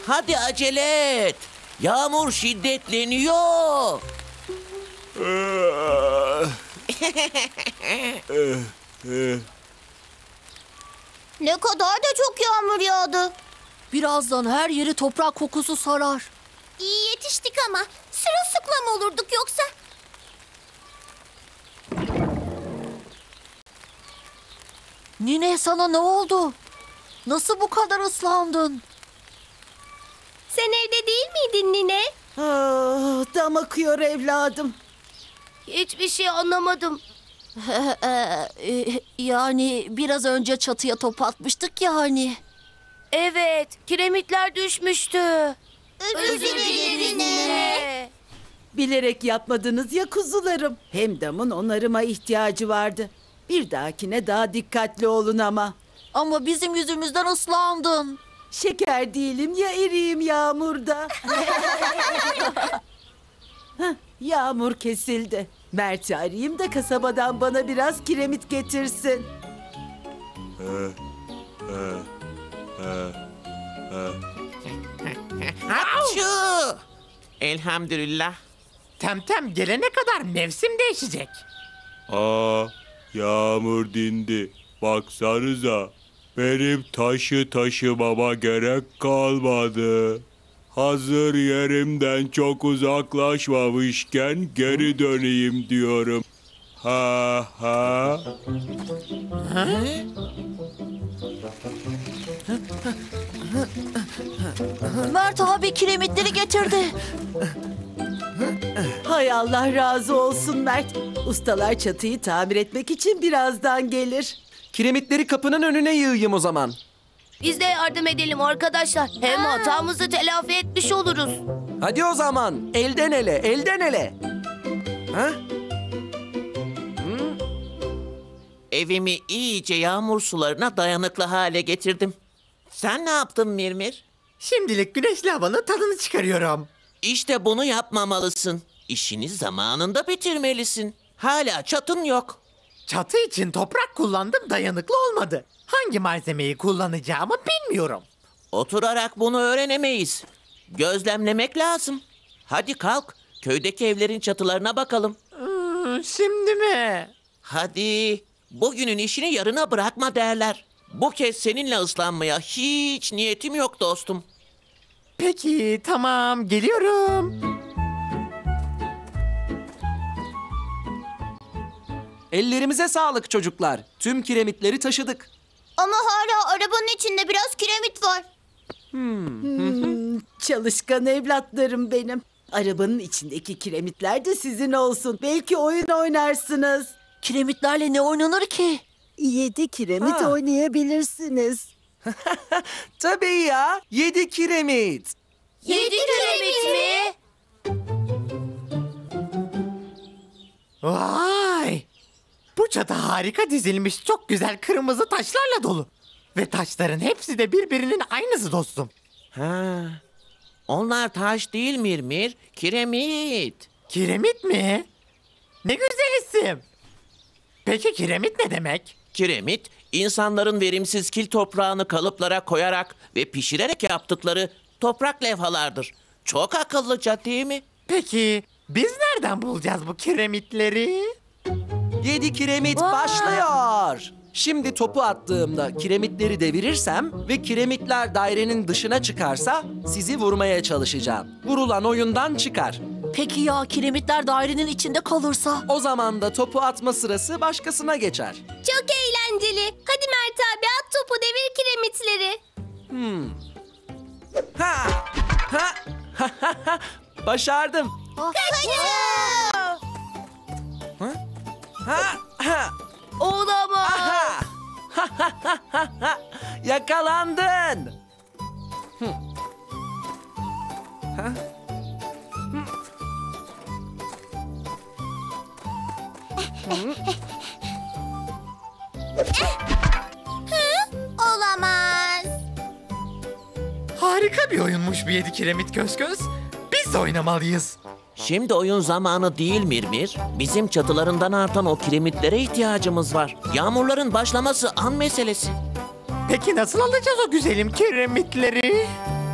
Hadi acele et. Yağmur şiddetleniyor. Ne kadar da çok yağmur yağdı. Birazdan her yeri toprak kokusu sarar. İyi yetiştik ama sırılsıklam olurduk yoksa. Nine, sana ne oldu? Nasıl bu kadar ıslandın? Sen evde değil miydin Nine? Dam akıyor evladım. Hiçbir şey anlamadım. Yani biraz önce çatıya top atmıştık ya hani. Evet, kiremitler düşmüştü. Özür dileriz Nine. Bilerek yapmadınız ya kuzularım. Hem damın onarıma ihtiyacı vardı. Bir dahakine daha dikkatli olun ama. Ama bizim yüzümüzden ıslandın. Şeker değilim ya eriyim yağmurda. Hah, yağmur kesildi. Mert'i arayayım da kasabadan bana biraz kiremit getirsin. Hapşu! Elhamdülillah. Temtem gelene kadar mevsim değişecek. Yağmur dindi. Baksanıza. Benim taşı taşımama gerek kalmadı. Hazır yerimden çok uzaklaşmamışken geri döneyim diyorum. Ha ha. Mert abi kiremitleri getirdi. Hay Allah razı olsun Mert. Ustalar çatıyı tamir etmek için birazdan gelir. Kiremitleri kapının önüne yığayım o zaman. Biz de yardım edelim arkadaşlar. Hem hatamızı telafi etmiş oluruz. Hadi o zaman. Elden ele, elden ele. Ha? Evimi iyice yağmur sularına dayanıklı hale getirdim. Sen ne yaptın Mirmir? Şimdilik güneşli havanın tadını çıkarıyorum. İşte bunu yapmamalısın. İşini zamanında bitirmelisin. Hala çatın yok. Çatı için toprak kullandım, dayanıklı olmadı. Hangi malzemeyi kullanacağımı bilmiyorum. Oturarak bunu öğrenemeyiz. Gözlemlemek lazım. Hadi kalk, köydeki evlerin çatılarına bakalım. Şimdi mi? Hadi, bugünün işini yarına bırakma derler. Bu kez seninle ıslanmaya hiç niyetim yok dostum. Peki, tamam, geliyorum. Ellerimize sağlık çocuklar. Tüm kiremitleri taşıdık. Ama hala arabanın içinde biraz kiremit var. Çalışkan evlatlarım benim. Arabanın içindeki kiremitler de sizin olsun. Belki oyun oynarsınız. Kiremitlerle ne oynanır ki? 7 kiremit Ha. oynayabilirsiniz. Tabii ya. 7 kiremit. 7 kiremit mi? Vay! Bu çatı harika dizilmiş, çok güzel kırmızı taşlarla dolu. Ve taşların hepsi de birbirinin aynısı dostum. Ha, onlar taş değil Mirmir, kiremit. Kiremit mi? Ne güzel isim. Peki kiremit ne demek? Kiremit, insanların verimsiz kil toprağını kalıplara koyarak ve pişirerek yaptıkları toprak levhalardır. Çok akıllıca değil mi? Peki biz nereden bulacağız bu kiremitleri? 7 kiremit başlıyor. Şimdi topu attığımda kiremitleri devirirsem ve kiremitler dairenin dışına çıkarsa sizi vurmaya çalışacağım. Vurulan oyundan çıkar. Peki ya kiremitler dairenin içinde kalırsa? O zaman da topu atma sırası başkasına geçer. Çok eğlenceli. Hadi Mert abi at topu, devir kiremitleri. Ha! Ha! Başardım. Ha! Ha! Olamaz. Ha! Yakalandın. Olamaz. Harika bir oyunmuş bir yedi kiremit göz göz. Biz de oynamalıyız. Şimdi oyun zamanı değil Mirmir. Bizim çatılarından artan o kiremitlere ihtiyacımız var. Yağmurların başlaması an meselesi. Peki nasıl alacağız o güzelim kiremitleri?